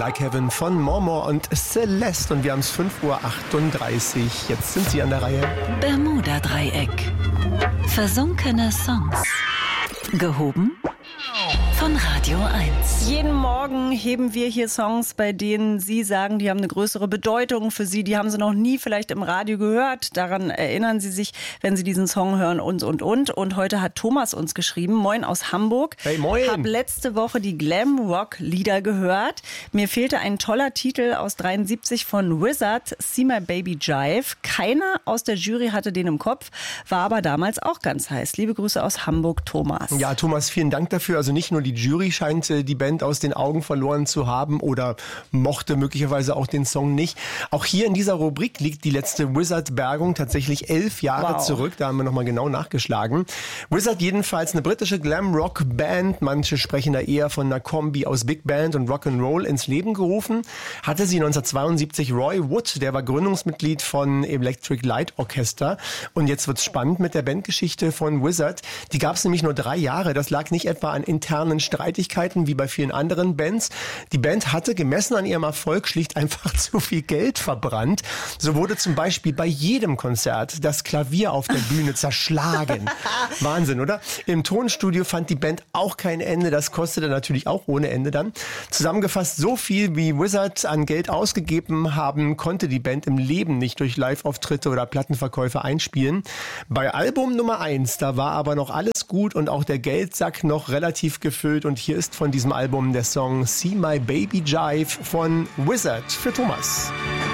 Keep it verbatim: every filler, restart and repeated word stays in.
Like Heaven von Mormor und Celeste. Und wir haben es fünf Uhr achtunddreißig. Jetzt sind sie an der Reihe. Bermuda-Dreieck. Versunkene Songs. Gehoben von Radio eins. Jeden Morgen heben wir hier Songs, bei denen Sie sagen, die haben eine größere Bedeutung für Sie. Die haben Sie noch nie vielleicht im Radio gehört. Daran erinnern Sie sich, wenn Sie diesen Song hören und, und, und. Und heute hat Thomas uns geschrieben. Moin aus Hamburg. Hey, moin. Hab letzte Woche die Glam-Rock-Lieder gehört. Mir fehlte ein toller Titel aus dreiundsiebzig von Wizard, See My Baby Jive. Keiner aus der Jury hatte den im Kopf, war aber damals auch ganz heiß. Liebe Grüße aus Hamburg, Thomas. Ja, Thomas, vielen Dank dafür. Also nicht nur die Jury scheint äh, die Band aus den Augen verloren zu haben oder mochte möglicherweise auch den Song nicht. Auch hier in dieser Rubrik liegt die letzte Wizard-Bergung tatsächlich elf Jahre Wow. zurück. Da haben wir nochmal genau nachgeschlagen. Wizard jedenfalls eine britische Glam-Rock-Band. Manche sprechen da eher von einer Kombi aus Big Band und Rock'n'Roll ins Leben gerufen. Hatte sie neunzehnhundertzweiundsiebzig Roy Wood, der war Gründungsmitglied von Electric Light Orchestra. Und jetzt wird's spannend mit der Bandgeschichte von Wizard. Die gab es nämlich nur drei Jahre. Das lag nicht etwa an internen Streitigkeiten wie bei vielen anderen Bands. Die Band hatte gemessen an ihrem Erfolg schlicht einfach zu viel Geld verbrannt. So wurde zum Beispiel bei jedem Konzert das Klavier auf der Bühne zerschlagen. Wahnsinn, oder? Im Tonstudio fand die Band auch kein Ende. Das kostete natürlich auch ohne Ende dann. Zusammengefasst, so viel wie Wizard an Geld ausgegeben haben, konnte die Band im Leben nicht durch Live-Auftritte oder Plattenverkäufe einspielen. Bei Album Nummer eins, da war aber noch alles gut und auch der Geldsack noch relativ gefüllt. Und hier ist von diesem Album der Song See My Baby Jive von Wizard für Thomas.